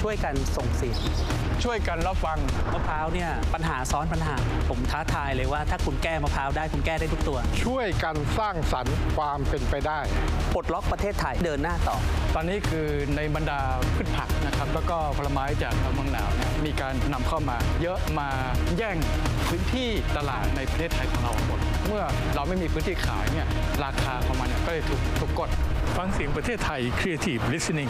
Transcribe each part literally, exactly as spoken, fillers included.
ช่วยกันส่งเสียงช่วยกันรับฟังมะพร้าวเนี่ยปัญหาซ้อนปัญหาผมท้าทายเลยว่าถ้าคุณแก้มะพร้าวได้คุณแก้ได้ทุกตัวช่วยกันสร้างสรรค์ความเป็นไปได้ปลดล็อกประเทศไทยเดินหน้าต่อตอนนี้คือในบรรดาพืชผักนะครับแล้วก็ผลไม้จากเมืองหนาวเนี่ยมีการนำเข้ามาเยอะมาแย่งพื้นที่ตลาดในประเทศไทยของเราหมดเมื่อเราไม่มีพื้นที่ขายเนี่ยราคาของมันเนี่ยก็เลยถูกถูกกดฟังเสียงประเทศไทย Creative Listening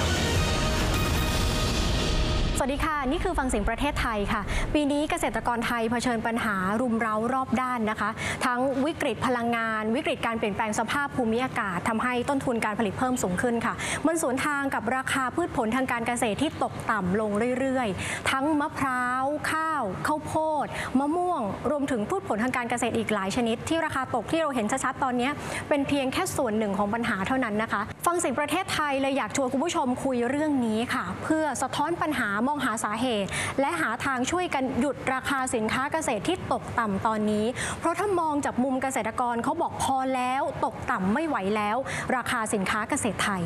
สวัสดีค่ะนี่คือฟังเสียงประเทศไทยค่ะปีนี้เกษตรกรไทยเผชิญปัญหารุมเร้ารอบด้านนะคะทั้งวิกฤตพลังงานวิกฤตการเปลี่ยนแปลงสภาพภูมิอากาศทำให้ต้นทุนการผลิตเพิ่มสูงขึ้นค่ะมันสวนทางกับราคาพืชผลทางการเกษตรที่ตกต่ำลงเรื่อยๆทั้งมะพร้าวข้าวข้าวโพดมะม่วงรวมถึงพืชผลทางการเกษตรอีกหลายชนิดที่ราคาตกที่เราเห็นชัดๆตอนนี้เป็นเพียงแค่ส่วนหนึ่งของปัญหาเท่านั้นนะคะฟังเสียงประเทศไทยเลยอยากชวนคุณผู้ชมคุยเรื่องนี้ค่ะเพื่อสะท้อนปัญหามองหาสาเหตุและหาทางช่วยกันหยุดราคาสินค้าเกษตรที่ตกต่ำตอนนี้เพราะถ้ามองจากมุมเกษตรกรเขาบอกพอแล้วตกต่ำไม่ไหวแล้วราคาสินค้าเกษตรไทย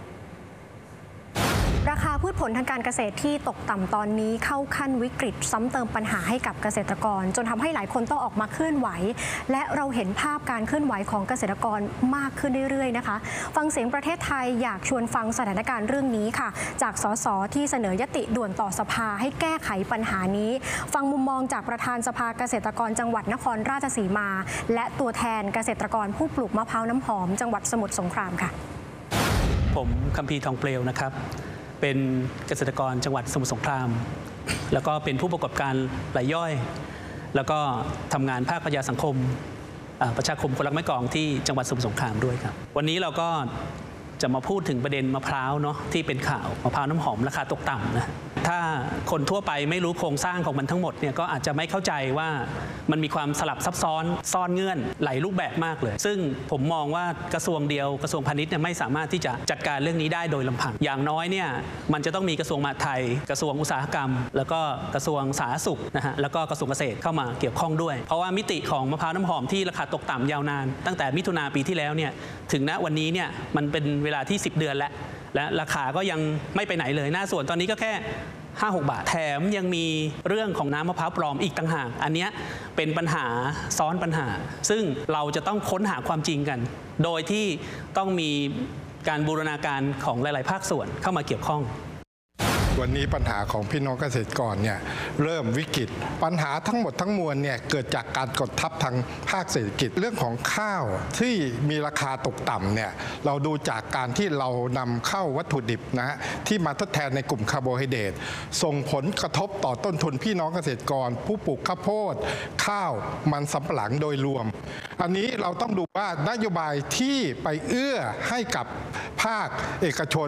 ราคาพืชผลทางการเกษตรที่ตกต่ำตอนนี้เข้าขั้นวิกฤตซ้ำเติมปัญหาให้กับเกษตรกรจนทำให้หลายคนต้องออกมาเคลื่อนไหวและเราเห็นภาพการเคลื่อนไหวของเกษตรกรมากขึ้นเรื่อยๆนะคะฟังเสียงประเทศไทยอยากชวนฟังสถานการณ์เรื่องนี้ค่ะจากสสที่เสนอยติด่วนต่อสภาให้แก้ไขปัญหานี้ฟังมุมมองจากประธานสภาเกษตรกรจังหวัดนครราชสีมาและตัวแทนเกษตรกรผู้ปลูกมะพร้าวน้ำหอมจังหวัดสมุทรสงครามค่ะผมคัมภีร์ทองเปลวนะครับเป็นเกษตรกรจังหวัดสมุทรสงครามแล้วก็เป็นผู้ประกอบการรายย่อยแล้วก็ทำงานภาคประชาสังคมประชาคมคนรักไม้กลองที่จังหวัดสมุทรสงครามด้วยครับวันนี้เราก็จะมาพูดถึงประเด็นมะพร้าวเนาะที่เป็นข่าวมะพร้าวน้ำหอมราคาตกต่ำนะถ้าคนทั่วไปไม่รู้โครงสร้างของมันทั้งหมดเนี่ยก็อาจจะไม่เข้าใจว่ามันมีความสลับซับซ้อนซ่อนเงื่อนหลายรูปแบบมากเลยซึ่งผมมองว่ากระทรวงเดียวกระทรวงพาณิชย์เนี่ยไม่สามารถที่จะจัดการเรื่องนี้ได้โดยลำพังอย่างน้อยเนี่ยมันจะต้องมีกระทรวงมหาดไทยกระทรวงอุตสาหกรรมแล้วก็กระทรวงสาธารณสุขนะฮะแล้วก็กระทรวงเกษตรเข้ามาเกี่ยวข้องด้วยเพราะว่ามิติของมะพร้าวน้ำหอมที่ราคาตกต่ำยาวนานตั้งแต่มิถุนาปีที่แล้วเนี่ยถึงณวันนี้เนี่ยมันเป็นเวลาที่สิบเดือนแล้วและราคาก็ยังไม่ไปไหนเลยหน้าส่วนตอนนี้ก็แค่ห้าหกบาทแถมยังมีเรื่องของน้ำมะพร้าวปลอมอีกต่างหากอันนี้เป็นปัญหาซ้อนปัญหาซึ่งเราจะต้องค้นหาความจริงกันโดยที่ต้องมีการบูรณาการของหลายๆภาคส่วนเข้ามาเกี่ยวข้องวันนี้ปัญหาของพี่น้องเกษตรกรเนี่ยเริ่มวิกฤตปัญหาทั้งหมดทั้งมวลเนี่ยเกิดจากการกดทับทางภาคเศรษฐกิจเรื่องของข้าวที่มีราคาตกต่ำเนี่ยเราดูจากการที่เรานำเข้าวัตถุดิบนะฮะที่มาทดแทนในกลุ่มคาร์โบไฮเดรตส่งผลกระทบต่อต้นทุนพี่น้องเกษตรกรผู้ปลูกข้าวโพดข้าวมันสำปะหลังโดยรวมอันนี้เราต้องดูว่านโยบายที่ไปเอื้อให้กับภาคเอกชน